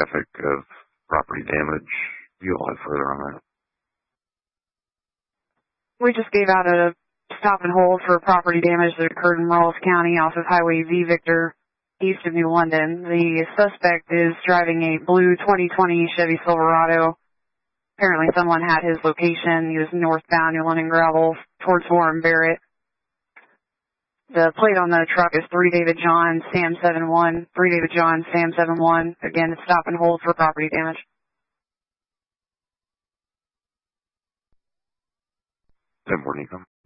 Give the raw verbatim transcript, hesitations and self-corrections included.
traffic of property damage. You all have further on that? We just gave out a stop and hold for property damage that occurred in Rolls County off of Highway V Victor, east of New London. The suspect is driving a blue twenty twenty Chevy Silverado. Apparently someone had his location. He was northbound New London Gravel towards Warren Barrett. The plate on the truck is three David John Sam seven one, three David John Sam seven one. Again, stop and hold for property damage. ten four, Nico.